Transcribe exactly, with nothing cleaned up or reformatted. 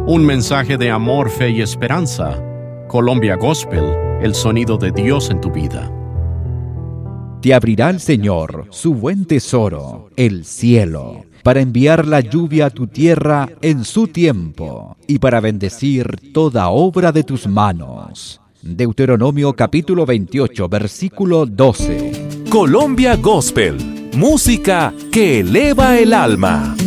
Un mensaje de amor, fe y esperanza. Colombia Gospel, el sonido de Dios en tu vida. Te abrirá el Señor su buen tesoro, el cielo, para enviar la lluvia a tu tierra en su tiempo y para bendecir toda obra de tus manos. Deuteronomio capítulo veintiocho, versículo doce. Colombia Gospel, música que eleva el alma.